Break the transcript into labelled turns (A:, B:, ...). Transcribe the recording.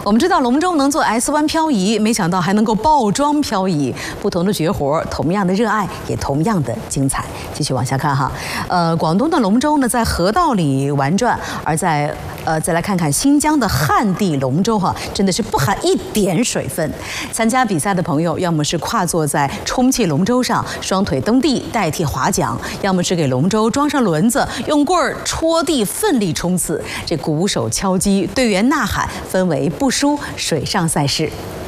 A: 我们知道龙舟能做 S 弯漂移，没想到还能够爆桩漂移。不同的绝活，同样的热爱，也同样的精彩。继续往下看哈，广东的龙舟呢在河道里玩转，而再来看看新疆的旱地龙舟哈，真的是不含一点水分。参加比赛的朋友，要么是跨坐在充气龙舟上，双腿蹬地代替划桨，要么是给龙舟装上轮子，用棍儿戳地奋力冲刺。这鼓手敲击，队员呐喊，分为不输水上赛事。